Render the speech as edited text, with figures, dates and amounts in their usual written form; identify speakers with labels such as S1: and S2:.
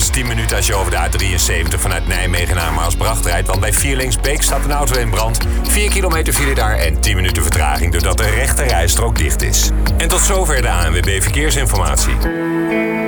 S1: 10 minuten als je over de A73 vanuit Nijmegen naar Maasbracht rijdt. Want bij Vierlingsbeek staat een auto in brand. 4 kilometer file daar en 10 minuten vertraging doordat de rechte rijstrook dicht is. En tot zover de ANWB Verkeersinformatie.